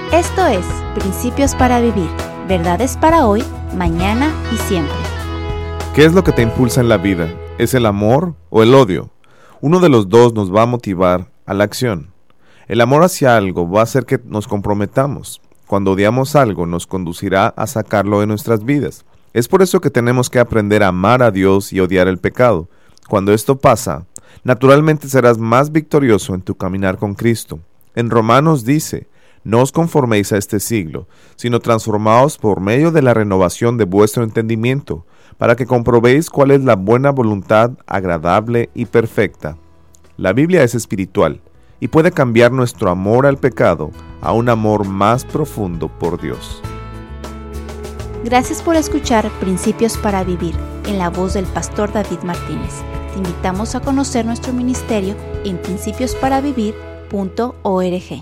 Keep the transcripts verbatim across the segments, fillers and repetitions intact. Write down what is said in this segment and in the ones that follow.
Esto es Principios para Vivir, verdades para hoy, mañana y siempre. ¿Qué es lo que te impulsa en la vida? ¿Es el amor o el odio? Uno de los dos nos va a motivar a la acción. El amor hacia algo va a hacer que nos comprometamos. Cuando odiamos algo, nos conducirá a sacarlo de nuestras vidas. Es por eso que tenemos que aprender a amar a Dios y odiar el pecado. Cuando esto pasa, naturalmente serás más victorioso en tu caminar con Cristo. En Romanos dice: no os conforméis a este siglo, sino transformaos por medio de la renovación de vuestro entendimiento, para que comprobéis cuál es la buena voluntad, agradable y perfecta. La Biblia es espiritual y puede cambiar nuestro amor al pecado a un amor más profundo por Dios. Gracias por escuchar Principios para Vivir, en la voz del pastor David Martínez. Te invitamos a conocer nuestro ministerio en principios para vivir punto org.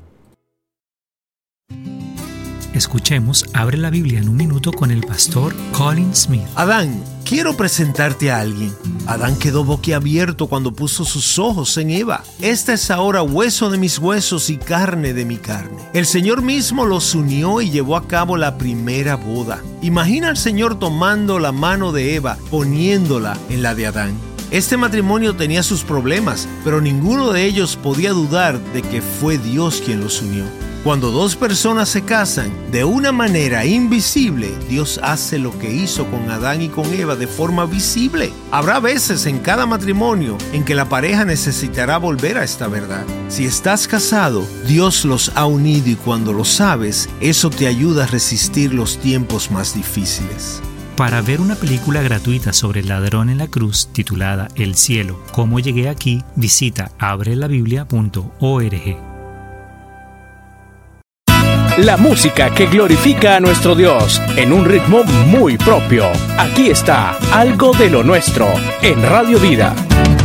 Escuchemos Abre la Biblia en un minuto con el pastor Colin Smith. Adán, quiero presentarte a alguien. Adán quedó boquiabierto cuando puso sus ojos en Eva. Esta es ahora hueso de mis huesos y carne de mi carne. El Señor mismo los unió y llevó a cabo la primera boda. Imagina al Señor tomando la mano de Eva, poniéndola en la de Adán. Este matrimonio tenía sus problemas, pero ninguno de ellos podía dudar de que fue Dios quien los unió. Cuando dos personas se casan, de una manera invisible, Dios hace lo que hizo con Adán y con Eva de forma visible. Habrá veces en cada matrimonio en que la pareja necesitará volver a esta verdad. Si estás casado, Dios los ha unido y cuando lo sabes, eso te ayuda a resistir los tiempos más difíciles. Para ver una película gratuita sobre el ladrón en la cruz titulada El cielo, ¿cómo llegué aquí?, visita abre la biblia punto org. La música que glorifica a nuestro Dios en un ritmo muy propio. Aquí está Algo de lo Nuestro en Radio Vida.